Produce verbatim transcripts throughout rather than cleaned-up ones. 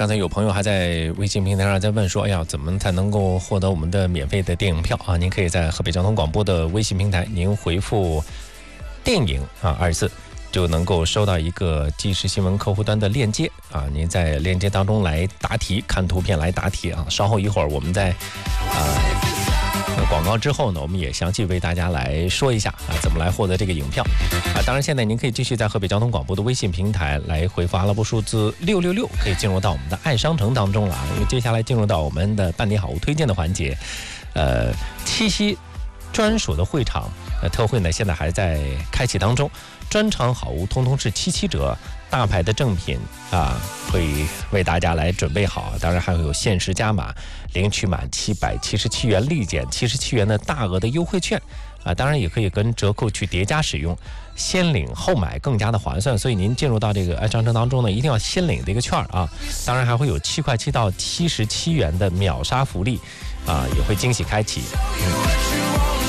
刚才有朋友还在微信平台上在问说，哎呀，怎么才能够获得我们的免费的电影票啊？您可以在河北交通广播的微信平台，您回复电影啊二十四，就能够收到一个即时新闻客户端的链接啊。您在链接当中来答题，看图片来答题啊。稍后一会儿我们在啊。广告之后呢，我们也详细为大家来说一下啊，怎么来获得这个影票啊。当然，现在您可以继续在河北交通广播的微信平台来回复阿拉伯数字六六六，可以进入到我们的爱商城当中了啊。因为接下来进入到我们的半点好物推荐的环节，呃，七夕专属的会场呃特惠呢，现在还在开启当中，专场好物通通是七七折。大牌的正品啊，会为大家来准备好，当然还会有限时加码，领取满七百七十七元立减七十七元的大额的优惠券啊，当然也可以跟折扣去叠加使用，先领后买更加的划算，所以您进入到这个爱商城当中呢，一定要先领这个券啊，当然还会有七块七到七十七元的秒杀福利啊，也会惊喜开启。嗯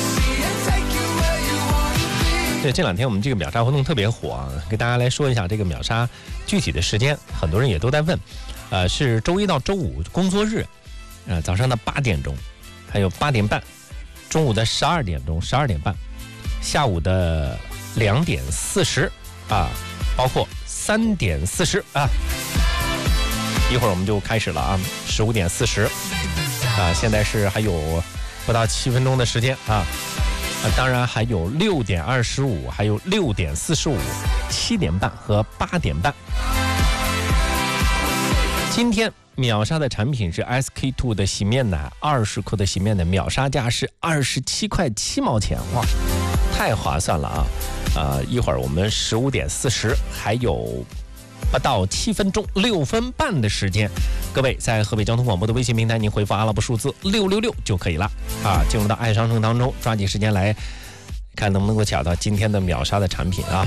对，这两天我们这个秒杀活动特别火啊，给大家来说一下这个秒杀具体的时间，很多人也都在问，呃，是周一到周五工作日，呃，早上的八点钟，还有八点半，中午的十二点钟、十二点半，下午的两点四十啊，包括三点四十啊，一会儿我们就开始了啊，十五点四十啊，现在是还有不到七分钟的时间啊。啊，当然还有六点二十五，还有六点四十五、七点半和八点半。今天秒杀的产品是 S K two 的洗面奶，二十克的洗面奶，秒杀价是二十七块七毛钱，哇，太划算了啊！呃，一会儿我们十五点四十还有不到七分钟，六分半的时间，各位在河北交通广播的微信平台，您回复阿拉伯数字六六六就可以了啊！进入到爱商城当中，抓紧时间来看能不能够抢到今天的秒杀的产品啊！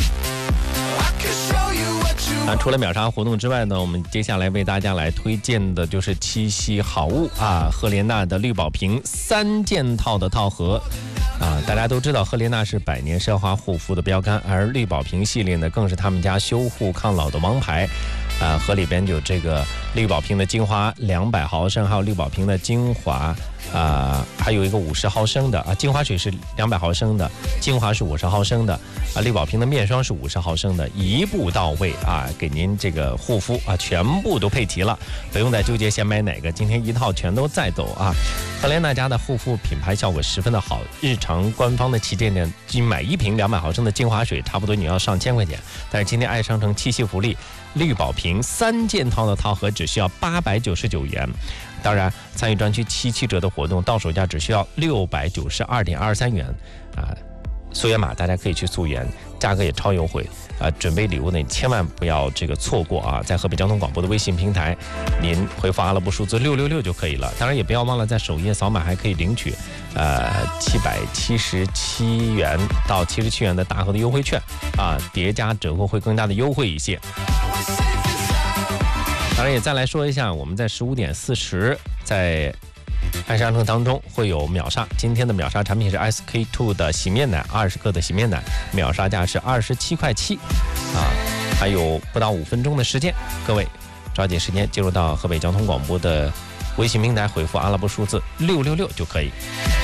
啊，除了秒杀活动之外呢，我们接下来为大家来推荐的就是七夕好物啊，赫莲娜的绿宝瓶三件套的套盒。啊，大家都知道赫莲娜是百年奢华护肤的标杆，而绿宝瓶系列呢更是他们家修护抗老的王牌。啊，盒里边有这个绿宝瓶的精华两百毫升，还有绿宝瓶的精华啊，还有一个五十毫升的啊，精华水是两百毫升的，精华是五十毫升的啊，绿宝瓶的面霜是五十毫升的，一步到位啊，给您这个护肤啊，全部都配齐了，不用再纠结先买哪个，今天一套全都在走啊。赫莲娜家的护肤品牌效果十分的好，日常官方的旗舰店仅买一瓶两百毫升的精华水，差不多你要上千块钱，但是今天爱商城七夕福利，绿宝瓶三件套的套盒只需要八百九十九元，当然参与专区七七折的活动，到手价只需要六百九十二点二三元啊。溯源码大家可以去溯源，价格也超优惠啊！准备礼物呢，你千万不要这个错过啊！在河北交通广播的微信平台，您回复阿拉伯数字六六六就可以了。当然也不要忘了在首页扫码，还可以领取呃七百七十七元到七十七元的大盒的优惠券啊，叠加折扣会更加的优惠一些。当然也再来说一下，我们在十五点四十在爱商城当中会有秒杀，今天的秒杀产品是 S K two 的洗面奶，二十克的洗面奶，秒杀价是二十七块七啊，还有不到五分钟的时间，各位抓紧时间进入到河北交通广播的微信平台，回复阿拉伯数字六六六就可以。